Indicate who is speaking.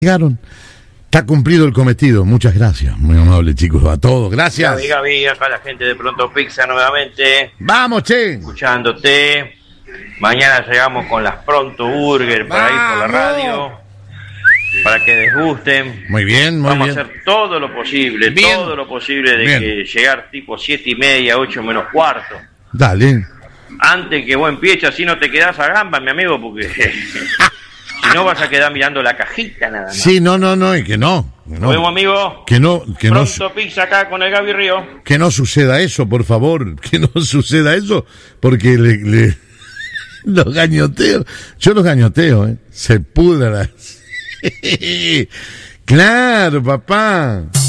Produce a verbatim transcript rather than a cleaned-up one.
Speaker 1: Llegaron. Está cumplido el cometido. Muchas gracias. Muy amable, chicos. A todos. Gracias.
Speaker 2: Gaby, Gaby, acá la gente de Pronto Pizza nuevamente.
Speaker 1: Vamos, che.
Speaker 2: Escuchándote. Mañana llegamos con las Pronto Burger para ir por la radio. Para que desgusten.
Speaker 1: Muy bien, muy
Speaker 2: Vamos
Speaker 1: bien.
Speaker 2: a hacer todo lo posible,
Speaker 1: Bien.
Speaker 2: todo lo posible de
Speaker 1: Bien.
Speaker 2: que llegar tipo siete y media, ocho menos cuarto.
Speaker 1: Dale.
Speaker 2: Antes que vos empieces, así no te quedás a gamba, mi amigo, porque si no vas a quedar mirando la cajita nada más.
Speaker 1: Sí, no, no, no, y que no. Que
Speaker 2: Nos
Speaker 1: no,
Speaker 2: vemos, amigo.
Speaker 1: que no, que no,
Speaker 2: Pronto Pizza acá con el Gaby Río.
Speaker 1: que no suceda eso, por favor. Que no suceda eso, porque le, le los gañoteo. Yo los gañoteo, ¿eh? Se pudra. Claro, papá.